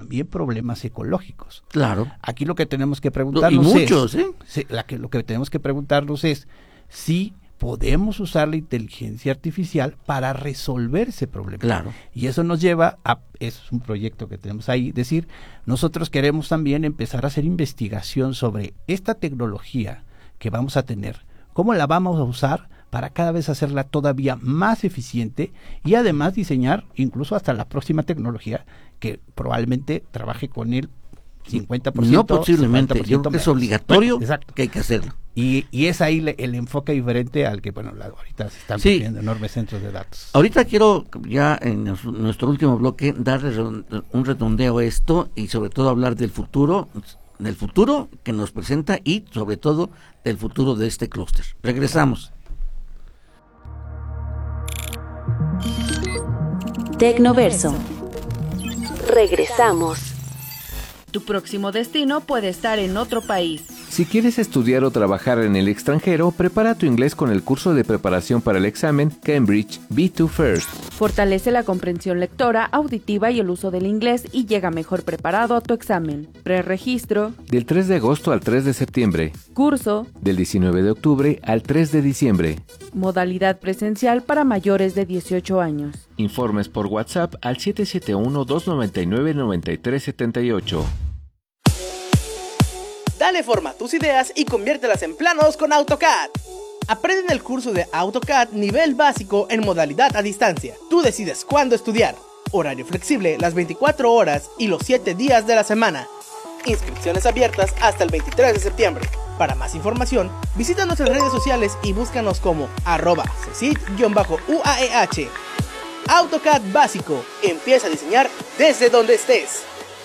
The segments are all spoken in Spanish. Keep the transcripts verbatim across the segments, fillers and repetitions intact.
también problemas ecológicos. Claro. Aquí lo que tenemos que preguntarnos y muchos, es, ¿eh? Sí, la que, lo que tenemos que preguntarnos es si podemos usar la inteligencia artificial para resolver ese problema. Claro. Y eso nos lleva a, eso es un proyecto que tenemos ahí, decir, nosotros queremos también empezar a hacer investigación sobre esta tecnología que vamos a tener, cómo la vamos a usar para cada vez hacerla todavía más eficiente y además diseñar incluso hasta la próxima tecnología que probablemente trabaje con el cincuenta por ciento. No posiblemente, yo creo que es obligatorio bueno, que hay que hacerlo. Y, y es ahí le, el enfoque diferente al que, bueno, la, ahorita se están sí. viendo enormes centros de datos. Ahorita quiero, ya en nuestro último bloque, darle un redondeo a esto y sobre todo hablar del futuro, del futuro que nos presenta y sobre todo del futuro de este clúster. Regresamos. Tecnoverso. Regresamos. Tu próximo destino puede estar en otro país. Si quieres estudiar o trabajar en el extranjero, prepara tu inglés con el curso de preparación para el examen Cambridge B dos First. Fortalece la comprensión lectora, auditiva y el uso del inglés y llega mejor preparado a tu examen. Preregistro. Del tres de agosto al tres de septiembre. Curso. Del diecinueve de octubre al tres de diciembre. Modalidad presencial para mayores de dieciocho años. Informes por WhatsApp al siete siete uno, dos nueve nueve, nueve tres siete ocho. Dale forma a tus ideas y conviértelas en planos con AutoCAD. Aprende en el curso de AutoCAD nivel básico en modalidad a distancia. Tú decides cuándo estudiar. Horario flexible las veinticuatro horas y los siete días de la semana. Inscripciones abiertas hasta el veintitrés de septiembre. Para más información, visita nuestras redes sociales y búscanos como arroba cesit-uaeh. AutoCAD básico. Empieza a diseñar desde donde estés.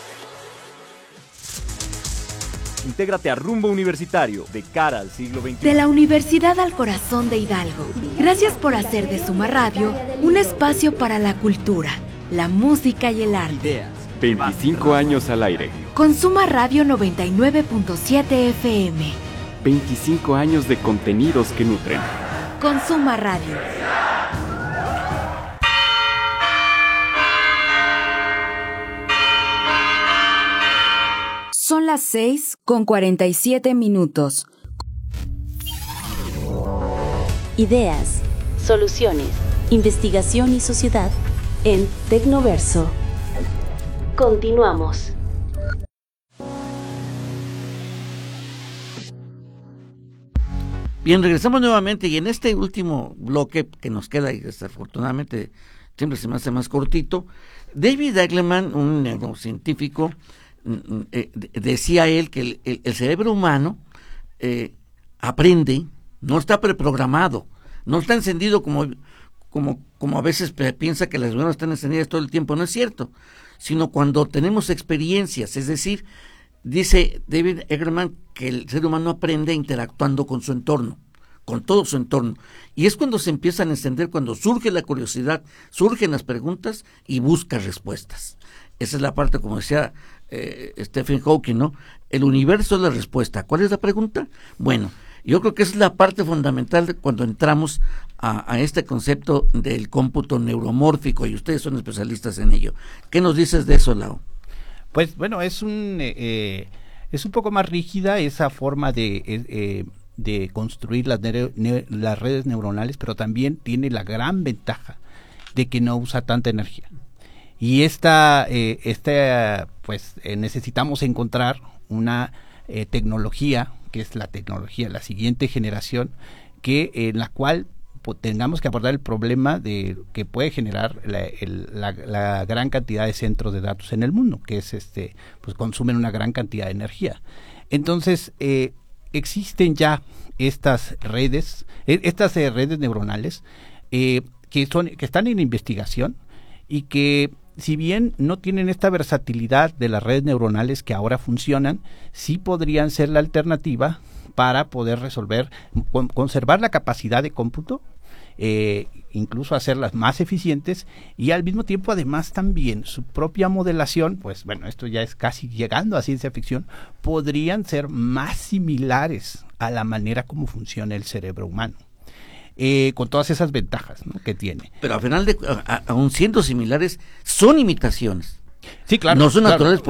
Intégrate a Rumbo Universitario, de cara al siglo veintiuno. De la Universidad al Corazón de Hidalgo. Gracias por hacer de Suma Radio un espacio para la cultura, la música y el arte. Ideas. veinticinco años al aire. Con Suma Radio noventa y nueve punto siete F M. veinticinco años de contenidos que nutren. Con Suma Radio. Son las seis con cuarenta y siete minutos. Ideas, soluciones, investigación y sociedad en Tecnoverso. Continuamos. Bien, regresamos nuevamente y en este último bloque que nos queda y desafortunadamente siempre se me hace más cortito, David Eagleman, un neurocientífico, Eh, decía él que el, el, el cerebro humano eh, aprende, no está preprogramado, no está encendido como, como, como a veces piensa que las neuronas están encendidas todo el tiempo, no es cierto, sino cuando tenemos experiencias, es decir, dice David Eagleman que el ser humano aprende interactuando con su entorno, con todo su entorno, y es cuando se empiezan a encender, cuando surge la curiosidad, surgen las preguntas y busca respuestas. Esa es la parte, como decía eh, Stephen Hawking, ¿no? El universo es la respuesta. ¿Cuál es la pregunta? Bueno, yo creo que esa es la parte fundamental de cuando entramos a, a este concepto del cómputo neuromórfico, y ustedes son especialistas en ello. ¿Qué nos dices de eso, Lau? Pues bueno, es un eh, es un poco más rígida esa forma de eh, de construir las, ne- ne- las redes neuronales, pero también tiene la gran ventaja de que no usa tanta energía. Y esta, eh, esta pues eh, necesitamos encontrar una eh, tecnología, que es la tecnología, la siguiente generación, que en la cual pues, tengamos que abordar el problema de que puede generar la, el, la, la gran cantidad de centros de datos en el mundo, que es este, pues consumen una gran cantidad de energía. Entonces, eh, existen ya estas redes, eh, estas eh, redes neuronales eh, que son, que están en investigación y que si bien no tienen esta versatilidad de las redes neuronales que ahora funcionan, sí podrían ser la alternativa para poder resolver, con, conservar la capacidad de cómputo, eh, incluso hacerlas más eficientes y al mismo tiempo además también su propia modelación, pues bueno, esto ya es casi llegando a ciencia ficción, podrían ser más similares a la manera como funciona el cerebro humano. Eh, con todas esas ventajas, ¿no?, que tiene. Pero al final, de, a, a, aun siendo similares, son imitaciones. Sí, claro. No son claro. naturales.